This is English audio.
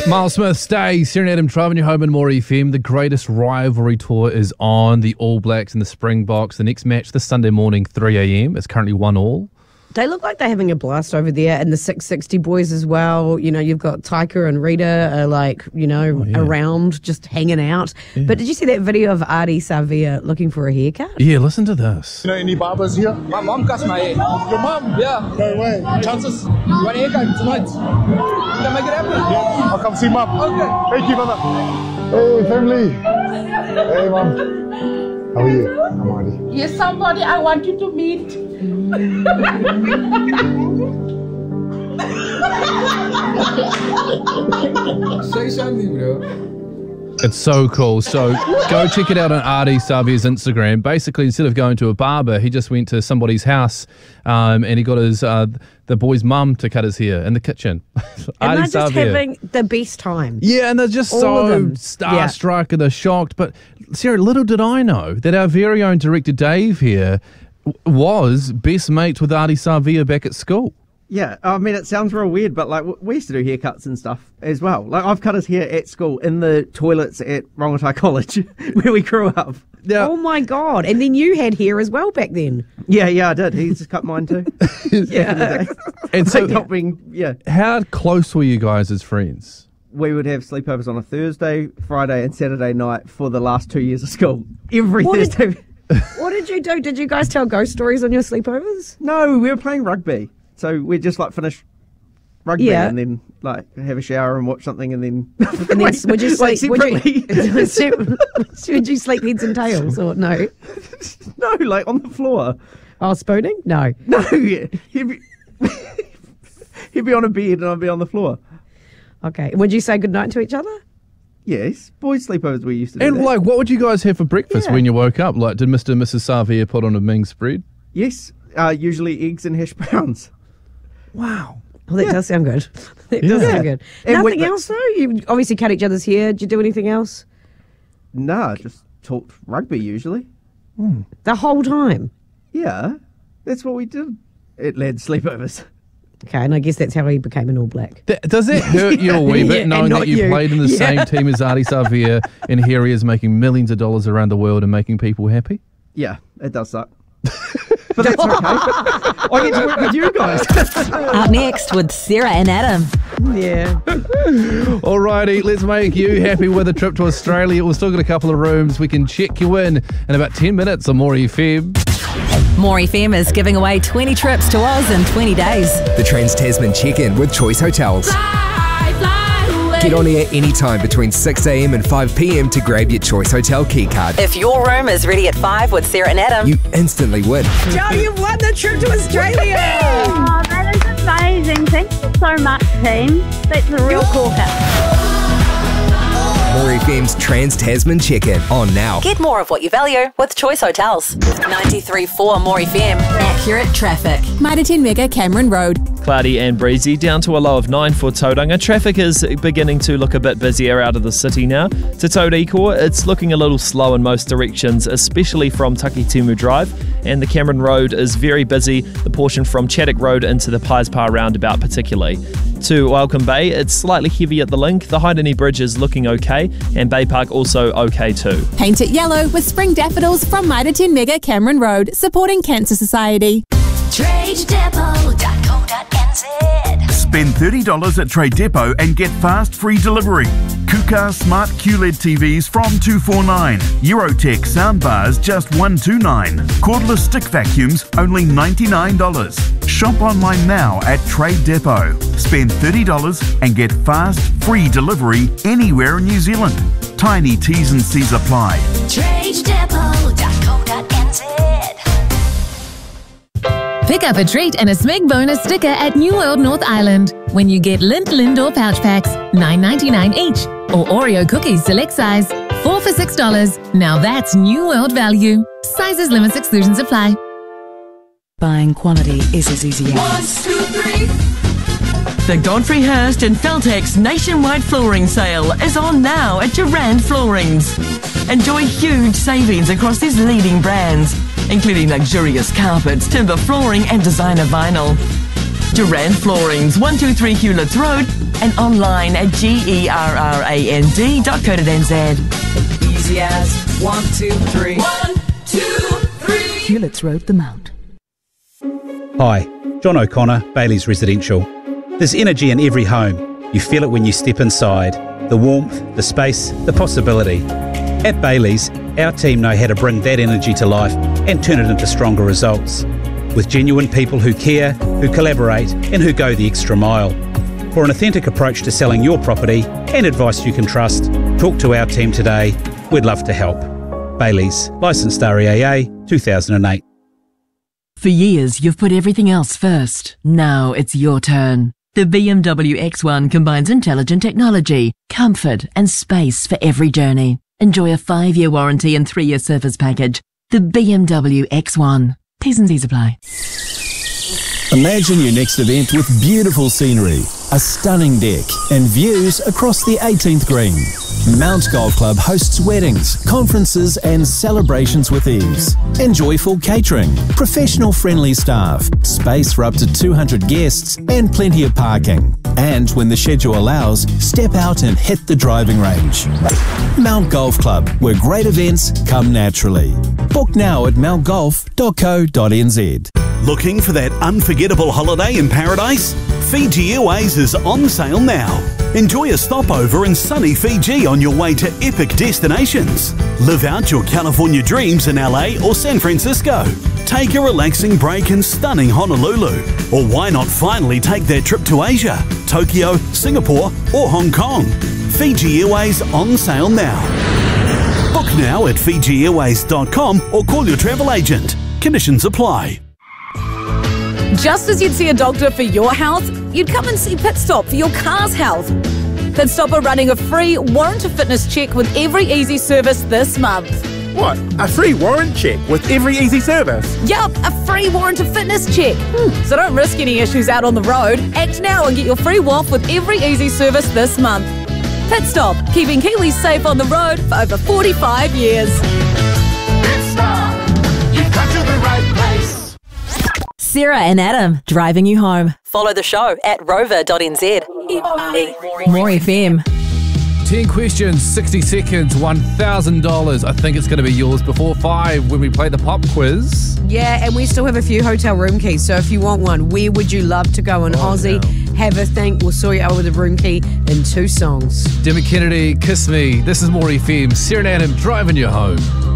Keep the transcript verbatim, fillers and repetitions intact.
Miles Smith, stay. Sarah and Adam driving you home in More F M. The greatest rivalry tour is on. The All Blacks and the Springboks. The next match this Sunday morning, three a.m. It's currently one all. They look like they're having a blast over there, and the six sixty boys as well. You know, you've got Taika and Rita are like, you know, oh, yeah. around, just hanging out. Yeah. But did you see that video of Ardie Savea looking for a haircut? Yeah, listen to this. You know any barbers here? My mom cuts my hair. Your mom? Yeah. No way. Chances? You want a haircut tonight? Can I make it happen? Yeah, I'll come see mom. Okay. Thank you, mother. Hey, family. Hey, mom. How are you? I'm Ardie. Here's somebody I want you to meet. Say something, bro. It's so cool. So go check it out on Ardie Savea's Instagram. Basically, instead of going to a barber, he just went to somebody's house um, and he got his uh, the boy's mum to cut his hair in the kitchen. And they're just Savea. having the best time. Yeah, and they're just All so starstruck yeah. and they're shocked. But Sarah, little did I know that our very own director Dave here was best mates with Ardie Savea back at school. Yeah, I mean, it sounds real weird, but like we used to do haircuts and stuff as well. Like I've cut his hair at school in the toilets at Rongotai College where we grew up. Yeah. Oh my God. And then you had hair as well back then. Yeah, yeah, I did. He just cut mine too. yeah. And so, like, being, yeah. How close were you guys as friends? We would have sleepovers on a Thursday, Friday and Saturday night for the last two years of school. Every what Thursday. Did, what did you do? Did you guys tell ghost stories on your sleepovers? No, we were playing rugby. So we'd just like finish rugby yeah. and then like have a shower and watch something and then and then like, would you sleep like, would, you, would you sleep heads and tails or no? No, like on the floor. Oh, spooning? No. No, yeah. He'd be, he'd be on a bed and I'd be on the floor. Okay. Would you say goodnight to each other? Yes. Boys sleepovers we used to do. And that. like what would you guys have for breakfast yeah. when you woke up? Like did Mister and Missus Savea put on a Ming spread? Yes. Uh, usually eggs and hash browns. Wow. Well, that yeah. does sound good. That yeah. does sound good. And Nothing we, else, though? You obviously cut each other's hair. Did you do anything else? Nah, just talked rugby usually. Mm. The whole time? Yeah. That's what we did at lads' sleepovers. Okay, and I guess that's how he became an All Black. Th- does that hurt you a wee bit, yeah, knowing that you, you played in the yeah. same team as Ardie Savea and here he is making millions of dollars around the world and making people happy? Yeah, it does suck. But that's okay. I get to work with you guys. Up next with Sarah and Adam. Yeah. Alrighty, let's make you happy with a trip to Australia. We've still got a couple of rooms. We can check you in in about ten minutes on More F M. More F M is giving away twenty trips to Oz in twenty days. The Trans-Tasman check-in with Choice Hotels. Fly, fly away. Get on air anytime between six a.m. and five p.m. to grab your Choice Hotel key card. If your room is ready at five with Sarah and Adam, you instantly win. Joe, you've won the trip to Australia. Oh, that is amazing. Thank you so much, team. That's a real corker. More F M's Trans-Tasman check-in on now. Get more of what you value with Choice Hotels. ninety-three point four More F M. Accurate traffic. Mitre ten Mega Cameron Road. Cloudy and breezy, down to a low of nine for Tauranga. Traffic is beginning to look a bit busier out of the city now. To Tauriko, it's looking a little slow in most directions, especially from Takitimu Drive. And the Cameron Road is very busy, the portion from Chaddock Road into the Pies Pa roundabout particularly. To Welcome Bay, it's slightly heavy at the link. The Haidani Bridge is looking okay, and Bay Park also okay too. Paint it yellow with spring daffodils from Mitre ten Mega Cameron Road, supporting Cancer Society. trade depot dot co dot n z. Spend thirty dollars at Trade Depot and get fast free delivery. Kuka Smart Q L E D T Vs from two hundred forty-nine dollars. Eurotech soundbars just one hundred twenty-nine dollars. Cordless stick vacuums only ninety-nine dollars. Shop online now at Trade Depot. Spend thirty dollars and get fast free delivery anywhere in New Zealand. Tiny T's and C's apply. trade depot dot co dot n z. Pick up a treat and a Smeg bonus sticker at New World North Island when you get Lindt Lindor pouch packs, nine ninety-nine each, or Oreo cookies select size, four for six dollars. Now that's New World value. Sizes, limits, exclusions apply. Buying quality is as easy as One, two, three. The Godfrey Hirst and Feltex nationwide flooring sale is on now at Durand Floorings. Enjoy huge savings across these leading brands, including luxurious carpets, timber flooring and designer vinyl. Durand Floorings, one two three Hewletts Road, and online at G-E-R-R-A-N-D dot co dot N Z. Easy as one, two, three. One, two, three. Hewlett's Road, the Mount. Hi, John O'Connor, Bailey's Residential. There's energy in every home. You feel it when you step inside. The warmth, the space, the possibility. At Bailey's, our team know how to bring that energy to life and turn it into stronger results. With genuine people who care, who collaborate, and who go the extra mile. For an authentic approach to selling your property and advice you can trust, talk to our team today. We'd love to help. Bailey's, licensed R E A A two thousand eight. For years, you've put everything else first. Now it's your turn. The B M W X one combines intelligent technology, comfort, and space for every journey. Enjoy a five-year warranty and three-year service package. The B M W X one. T's and C's apply. Imagine your next event with beautiful scenery, a stunning deck, and views across the eighteenth green. Mount Golf Club hosts weddings, conferences, and celebrations with ease. Enjoy full catering, professional friendly staff, space for up to two hundred guests, and plenty of parking. And when the schedule allows, step out and hit the driving range. Mount Golf Club, where great events come naturally. Book now at mount golf dot co dot n z. Looking for that unforgettable holiday in paradise? Fiji Airways is on sale now. Enjoy a stopover in sunny Fiji on your way to epic destinations. Live out your California dreams in L A or San Francisco. Take a relaxing break in stunning Honolulu. Or why not finally take that trip to Asia, Tokyo, Singapore or Hong Kong? Fiji Airways on sale now. Book now at fiji airways dot com or call your travel agent. Conditions apply. Just as you'd see a doctor for your health, you'd come and see Pit Stop for your car's health. Pit Stop are running a free warrant of fitness check with every easy service this month. What? A free warrant check with every easy service? Yup, a free warrant of fitness check. Hmm. So don't risk any issues out on the road. Act now and get your free W A F with every easy service this month. Pit Stop, keeping Kiwis safe on the road for over forty-five years. Pit Stop, you've come to the right place. Sarah and Adam, driving you home. Follow the show at rover dot n z. More F M. ten questions, sixty seconds, one thousand dollars. I think it's going to be yours before five when we play the pop quiz. Yeah, and we still have a few hotel room keys. So if you want one, where would you love to go in oh, Aussie? No. Have a think. We'll sort you out with a room key in two songs. Demi Kennedy, Kiss Me. This is More F M. Sarah and Adam, driving you home.